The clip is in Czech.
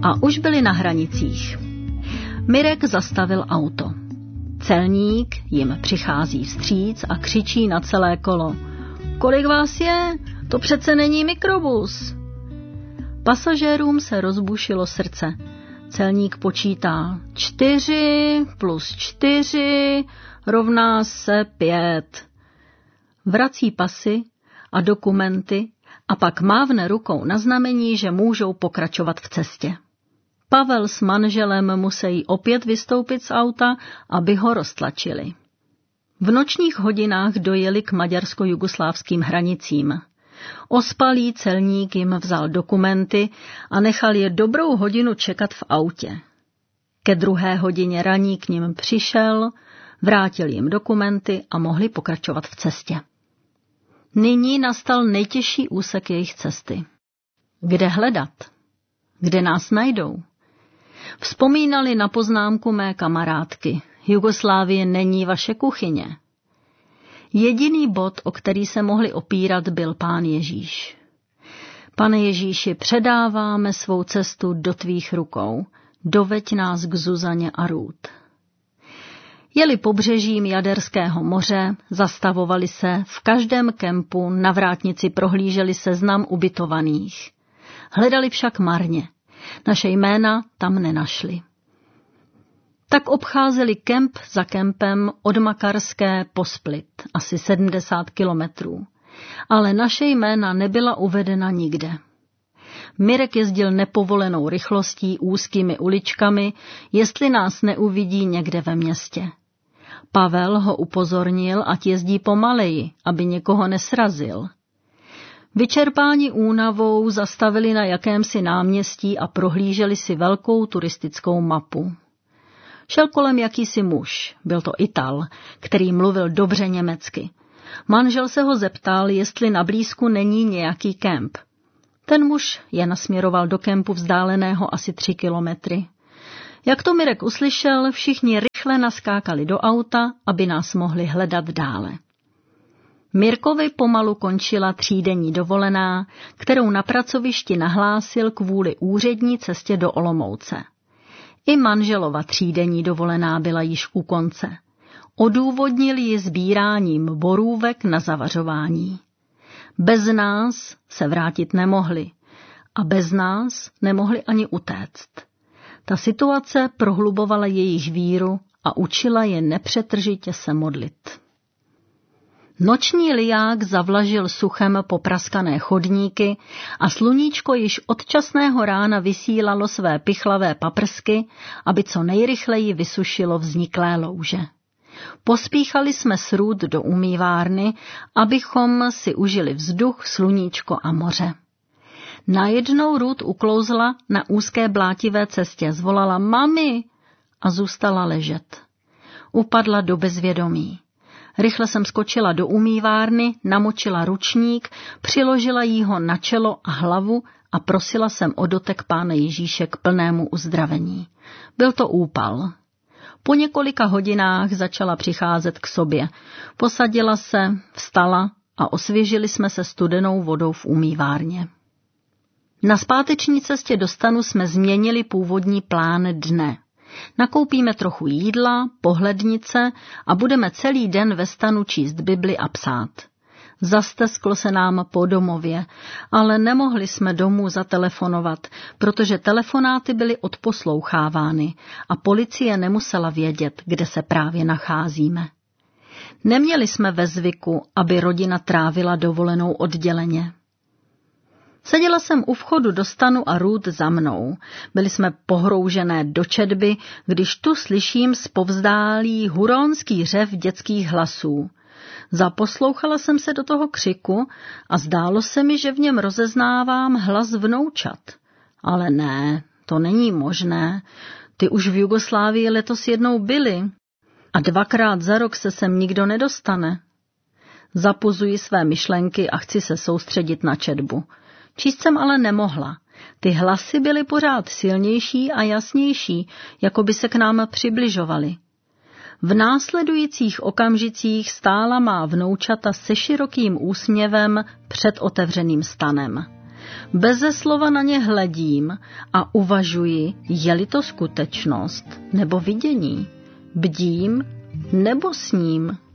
A už byli na hranicích. Mirek zastavil auto. Celník jim přichází vstříc a křičí na celé kolo. Kolik vás je? To přece není mikrobus. Pasažérům se rozbušilo srdce. Celník počítá 4 + 4 rovná se 5. Vrací pasy a dokumenty a pak mávne rukou na znamení, že můžou pokračovat v cestě. Pavel s manželem musí opět vystoupit z auta, aby ho roztlačili. V nočních hodinách dojeli k maďarsko-jugoslávským hranicím. Ospalý celník jim vzal dokumenty a nechal je dobrou hodinu čekat v autě. Ke 2. hodině raní k nim přišel, vrátil jim dokumenty a mohli pokračovat v cestě. Nyní nastal nejtěžší úsek jejich cesty. Kde hledat? Kde nás najdou? Vzpomínali na poznámku mé kamarádky. Jugoslávie není vaše kuchyně. Jediný bod, o který se mohli opírat, byl Pán Ježíš. Pane Ježíši, předáváme svou cestu do tvých rukou. Doveď nás k Zuzaně a Ruth. Jeli pobřežím Jaderského moře, zastavovali se, v každém kempu na vrátnici prohlíželi seznam ubytovaných. Hledali však marně. Naše jména tam nenašli. Tak obcházeli kemp za kempem od Makarské po Split, asi 70 kilometrů. Ale naše jména nebyla uvedena nikde. Mirek jezdil nepovolenou rychlostí úzkými uličkami, jestli nás neuvidí někde ve městě. Pavel ho upozornil, ať jezdí pomaleji, aby někoho nesrazil. Vyčerpáni únavou zastavili na jakémsi náměstí a prohlíželi si velkou turistickou mapu. Šel kolem jakýsi muž, byl to Ital, který mluvil dobře německy. Manžel se ho zeptal, jestli na blízku není nějaký kemp. Ten muž je nasměroval do kempu vzdáleného asi 3 kilometry. Jak to Mirek uslyšel, všichni rychle naskákali do auta, aby nás mohli hledat dále. Mirkovi pomalu končila 3denní dovolená, kterou na pracovišti nahlásil kvůli úřední cestě do Olomouce. I manželova 3denní dovolená byla již u konce. Odůvodnil ji sbíráním borůvek na zavařování. Bez nás se vrátit nemohli a bez nás nemohli ani utéct. Ta situace prohlubovala jejich víru a učila je nepřetržitě se modlit. Noční liják zavlažil suchem popraskané chodníky a sluníčko již od časného rána vysílalo své pichlavé paprsky, aby co nejrychleji vysušilo vzniklé louže. Pospíchali jsme s Ruth do umývárny, abychom si užili vzduch, sluníčko a moře. Najednou Ruth uklouzla na úzké blátivé cestě, zvolala mami a zůstala ležet. Upadla do bezvědomí. Rychle jsem skočila do umývárny, namočila ručník, přiložila jí ho na čelo a hlavu a prosila jsem o dotek Pána Ježíše k plnému uzdravení. Byl to úpal. Po několika hodinách začala přicházet k sobě. Posadila se, vstala a osvěžili jsme se studenou vodou v umývárně. Na zpáteční cestě do stanu jsme změnili původní plán dne. Nakoupíme trochu jídla, pohlednice a budeme celý den ve stanu číst Bibli a psát. Zastesklo se nám po domově, ale nemohli jsme domů zatelefonovat, protože telefonáty byly odposlouchávány a policie nemusela vědět, kde se právě nacházíme. Neměli jsme ve zvyku, aby rodina trávila dovolenou odděleně. Seděla jsem u vchodu do stanu a Ruth za mnou. Byli jsme pohroužené do četby, když tu slyším zpovzdálí huronský řev dětských hlasů. Zaposlouchala jsem se do toho křiku a zdálo se mi, že v něm rozeznávám hlas vnoučat. Ale ne, to není možné. Ty už v Jugoslávii letos jednou byly a 2krát za rok se sem nikdo nedostane. Zapuzuji své myšlenky a chci se soustředit na četbu. Číst jsem ale nemohla. Ty hlasy byly pořád silnější a jasnější, jako by se k nám přibližovaly. V následujících okamžicích stála má vnoučata se širokým úsměvem před otevřeným stanem. Beze slova na ně hledím a uvažuji, je-li to skutečnost nebo vidění. Bdím nebo sním.